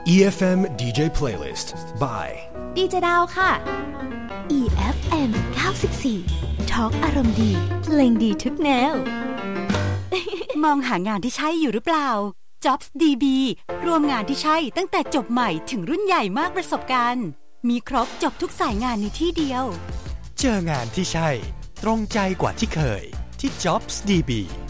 EFM DJ Playlist by ดีเจดาวค่ะ EFM 94 Talk อารมณ์ดีเพลงดีทุกแนวมองหางานที่ใช่อยู่หรือเปล่า Jobs DB รวมงานที่ใช่ตั้งแต่จบใหม่ถึงรุ่นใหญ่มากประสบการณ์มีครบจบทุกสายงานในที่เดียวเจองานที่ใช่ตรงใจกว่าที่เคยที่ Jobs DB